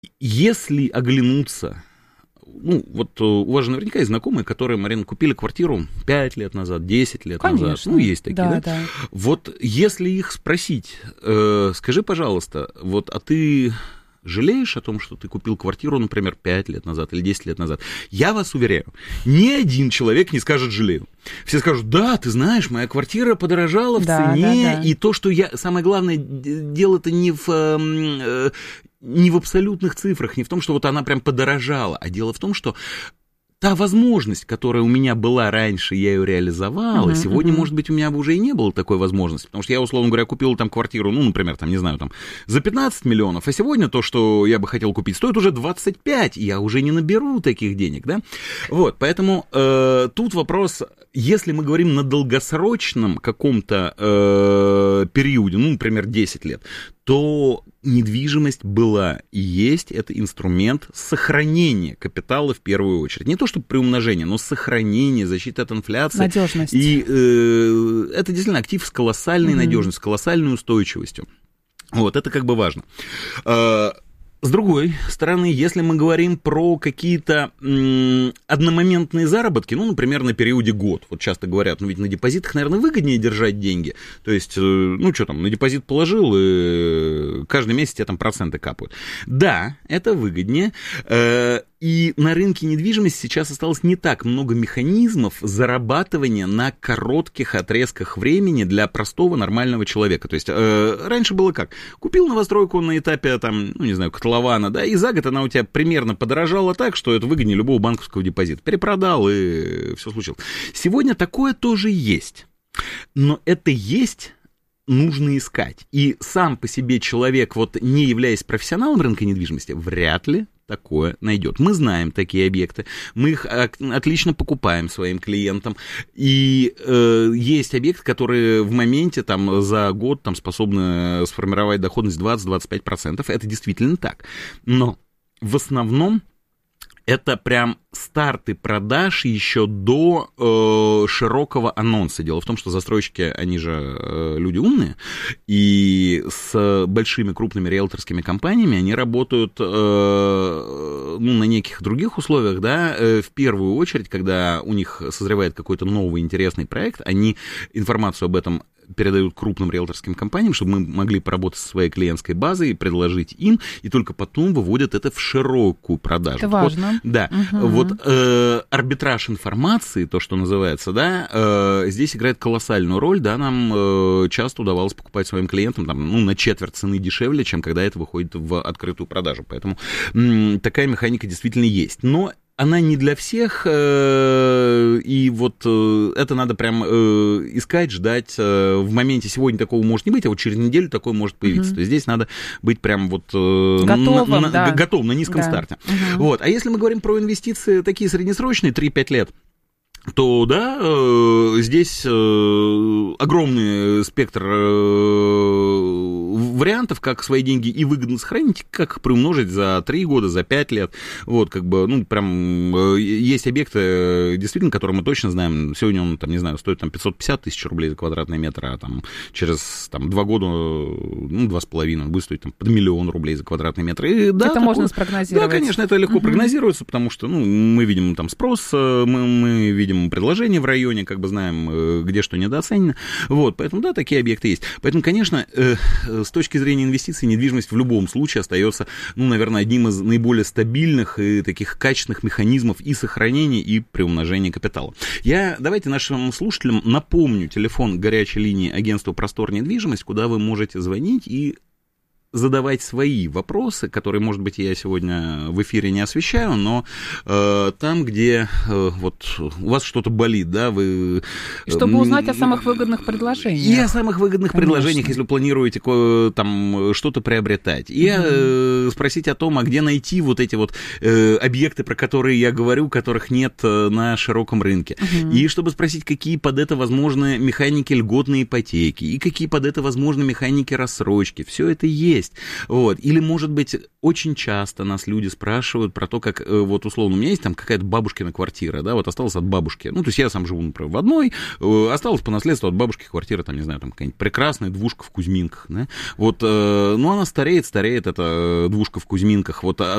Если оглянуться, ну, вот у вас же наверняка есть знакомые, которые, Марина, купили квартиру 5 лет назад, 10 лет назад. Ну, есть такие, да? Вот если их спросить, скажи, пожалуйста, вот, а ты жалеешь о том, что ты купил квартиру, например, 5 лет назад или 10 лет назад? Я вас уверяю, ни один человек не скажет «жалею». Все скажут: да, ты знаешь, моя квартира подорожала в цене, и то, что я... Самое главное, дело-то не в абсолютных цифрах, не в том, что вот она прям подорожала, а дело в том, что та возможность, которая у меня была раньше, я ее реализовала, сегодня, может быть, у меня бы уже и не было такой возможности, потому что я, условно говоря, купил там квартиру, ну, например, там, не знаю, там, за 15 миллионов, а сегодня то, что я бы хотел купить, стоит уже 25, и я уже не наберу таких денег, да, вот, поэтому тут вопрос, если мы говорим на долгосрочном каком-то периоде, ну, например, 10 лет, то недвижимость была и есть, это инструмент сохранения капитала в первую очередь. Не то, чтобы приумножение, но сохранение, защита от инфляции. Надежность. И это действительно актив с колоссальной надежностью, с колоссальной устойчивостью. Вот, это как бы важно. С другой стороны, если мы говорим про какие-то одномоментные заработки, ну, например, на периоде год, вот часто говорят, ну, ведь на депозитах, наверное, выгоднее держать деньги, то есть, ну, что там, на депозит положил, и каждый месяц тебе там проценты капают. Да, это выгоднее, и на рынке недвижимости сейчас осталось не так много механизмов зарабатывания на коротких отрезках времени для простого нормального человека. То есть раньше было как? Купил новостройку на этапе, там, ну, не знаю, котлована, да, и за год она у тебя примерно подорожала так, что это выгоднее любого банковского депозита. Перепродал, и все случилось. Сегодня такое тоже есть. Но это есть... нужно искать. И сам по себе человек, вот не являясь профессионалом рынка недвижимости, вряд ли такое найдет. Мы знаем такие объекты, мы их отлично покупаем своим клиентам, и есть объекты, которые в моменте там, за год там, способны сформировать доходность 20-25%. Это действительно так. Но в основном это прям старты продаж еще до широкого анонса. Дело в том, что застройщики, они же люди умные, и с большими крупными риэлторскими компаниями они работают ну, на неких других условиях, да, в первую очередь, когда у них созревает какой-то новый интересный проект, они информацию об этом передают крупным риэлторским компаниям, чтобы мы могли поработать со своей клиентской базой и предложить им, и только потом выводят это в широкую продажу. Это важно. Вот, да. Вот арбитраж информации, то, что называется, да, здесь играет колоссальную роль, да, нам часто удавалось покупать своим клиентам там, ну, на четверть цены дешевле, чем когда это выходит в открытую продажу. Поэтому такая механика действительно есть. Но она не для всех, и вот это надо прям искать, ждать. В моменте сегодня такого может не быть, а вот через неделю такое может появиться. То есть здесь надо быть прям вот готовым на низком старте. Вот. А если мы говорим про инвестиции такие среднесрочные, 3-5 лет, то да, здесь огромный спектр вариантов, как свои деньги и выгодно сохранить, как их приумножить за 3 года, за 5 лет. Вот, как бы, ну, прям есть объекты, действительно, которые мы точно знаем. Сегодня он, там, не знаю, стоит там 550 тысяч рублей за квадратный метр, а там через там, 2 года, ну, 2,5, он будет стоить там, под 1 000 000 рублей за квадратный метр. И, да, это такое, можно спрогнозировать. Да, конечно, это легко прогнозируется, потому что, ну, мы видим там спрос, мы видим предложение в районе, как бы знаем, где что недооценено. Вот, поэтому, да, такие объекты есть. Поэтому, конечно, с точки зрения инвестиций, недвижимость в любом случае остается, ну, наверное, одним из наиболее стабильных и таких качественных механизмов и сохранения, и приумножения капитала. Давайте нашим слушателям напомню телефон горячей линии агентства «Простор недвижимость», куда вы можете звонить и задавать свои вопросы, которые, может быть, я сегодня в эфире не освещаю, но там, где вот у вас что-то болит, да, вы... Чтобы узнать о самых выгодных предложениях. И о самых выгодных предложениях, если планируете там что-то приобретать. И спросить о том, а где найти вот эти вот объекты, про которые я говорю, которых нет на широком рынке. И чтобы спросить, какие под это возможны механики льготной ипотеки, и какие под это возможны механики рассрочки. Все это есть. есть. Вот. Или, может быть, очень часто нас люди спрашивают про то, как, вот, условно, у меня есть там какая-то бабушкина квартира, да, вот осталась от бабушки. Ну, то есть я сам живу, например, в одной, осталась по наследству от бабушки квартира, там, не знаю, там какая-нибудь прекрасная двушка в Кузьминках, да. Вот, ну, она стареет, эта двушка в Кузьминках. Вот,